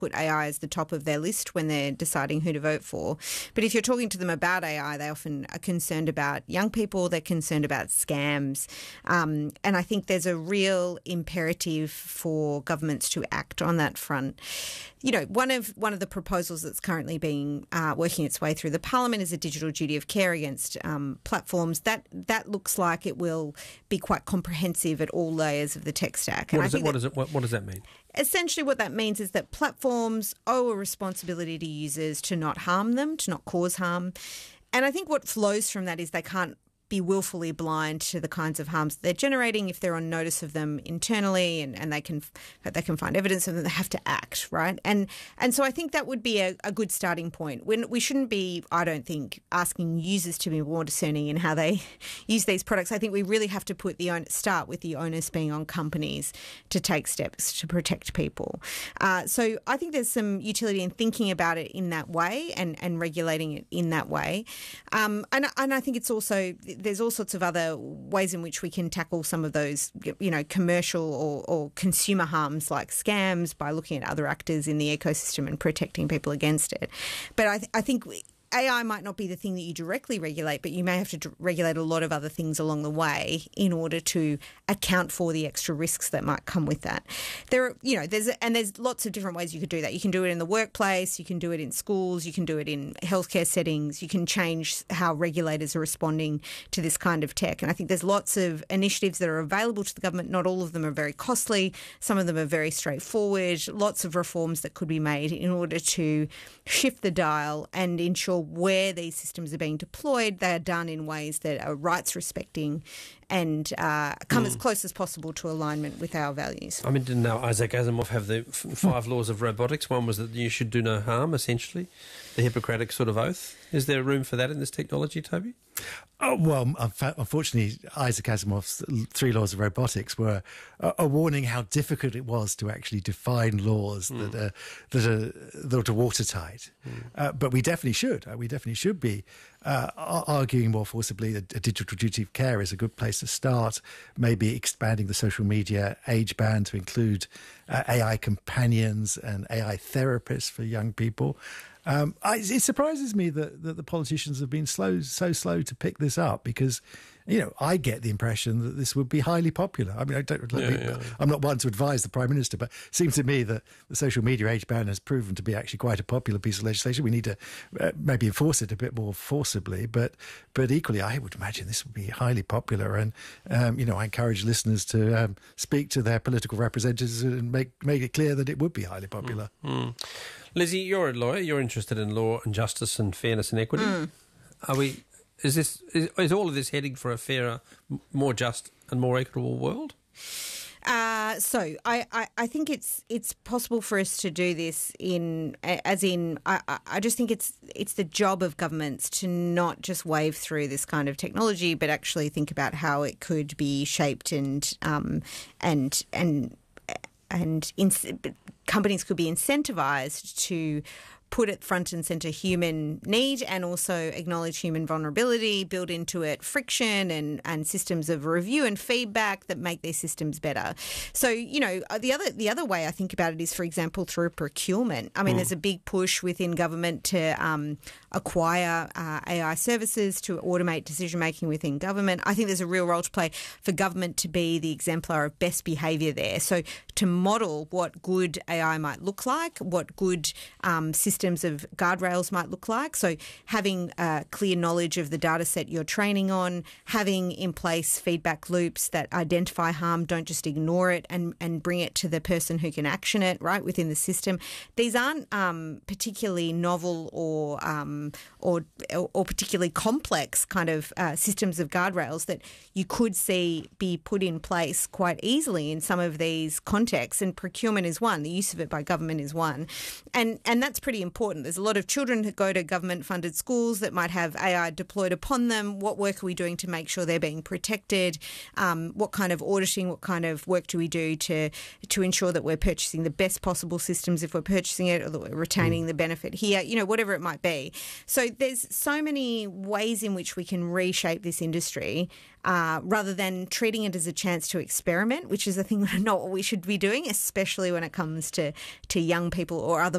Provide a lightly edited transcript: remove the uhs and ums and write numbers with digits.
put AI as the top of their list when they're deciding who to vote for. But if you're talking to them about AI, they often are concerned about young people, they're concerned about scams. And I think there's a real imperative for governments to act on that front. You know, one of the proposals that's currently being working its way through the Parliament is a digital duty of care against platforms. That looks like it will be quite comprehensive at all layers of the tech stack. What does that mean? Essentially what that means is that platforms owe a responsibility to users to not harm them, to not cause harm. And I think what flows from that is they can't be willfully blind to the kinds of harms they're generating. If they're on notice of them internally and they can find evidence of them, they have to act, right? And so I think that would be a good starting point. We shouldn't be, I don't think, asking users to be more discerning in how they use these products. I think we really have to start with the onus being on companies to take steps to protect people. So I think there's some utility in thinking about it in that way and regulating it in that way. And I think it's also, there's all sorts of other ways in which we can tackle some of those, you know, commercial or consumer harms like scams by looking at other actors in the ecosystem and protecting people against it. But I think AI might not be the thing that you directly regulate, but you may have to regulate a lot of other things along the way in order to account for the extra risks that might come with that. There's lots of different ways you could do that. You can do it in the workplace, you can do it in schools, you can do it in healthcare settings, you can change how regulators are responding to this kind of tech. And I think there's lots of initiatives that are available to the government. Not all of them are very costly. Some of them are very straightforward. Lots of reforms that could be made in order to shift the dial and ensure where these systems are being deployed, they are done in ways that are rights respecting and come as close as possible to alignment with our values. I mean, didn't Isaac Asimov have the 5 laws of robotics? One was that you should do no harm, essentially, the Hippocratic sort of oath. Is there room for that in this technology, Toby? Oh, well, unfortunately, Isaac Asimov's 3 laws of robotics were a warning how difficult it was to actually define laws that are watertight. But we definitely should. We definitely should be arguing more forcibly that a digital duty of care is a good place to start. Maybe expanding the social media age band to include AI companions and AI therapists for young people. It surprises me that the politicians have been so slow to pick this up because, you know, I get the impression that this would be highly popular. I mean, I'm not one to advise the Prime Minister, but it seems to me that the social media age ban has proven to be actually quite a popular piece of legislation. We need to maybe enforce it a bit more forcibly, but equally, I would imagine this would be highly popular. And, I encourage listeners to speak to their political representatives and make it clear that it would be highly popular. Lizzie, you're a lawyer. You're interested in law and justice and fairness and equity. Is all of this heading for a fairer, more just and more equitable world? So I think it's possible for us to do this I just think it's the job of governments to not just wave through this kind of technology, but actually think about how it could be shaped and companies could be incentivized to put it front and centre human need and also acknowledge human vulnerability, build into it friction and systems of review and feedback that make these systems better. So, the other way I think about it is, for example, through procurement. I mean, there's a big push within government to acquire AI services to automate decision-making within government. I think there's a real role to play for government to be the exemplar of best behaviour there. So to model what good AI might look like, what good systems of guardrails might look like. So having clear knowledge of the data set you're training on, having in place feedback loops that identify harm, don't just ignore it and bring it to the person who can action it, right, within the system. These aren't particularly novel or particularly complex kind of systems of guardrails that you could see be put in place quite easily in some of these contexts, and procurement is one, the use of it by government is one. And that's pretty important important. There's a lot of children who go to government-funded schools that might have AI deployed upon them. What work are we doing to make sure they're being protected? What kind of auditing, what kind of work do we do to ensure that we're purchasing the best possible systems if we're purchasing it, or that we're retaining the benefit here, whatever it might be. So there's so many ways in which we can reshape this industry rather than treating it as a chance to experiment, which is, I think, not what we should be doing, especially when it comes to young people or other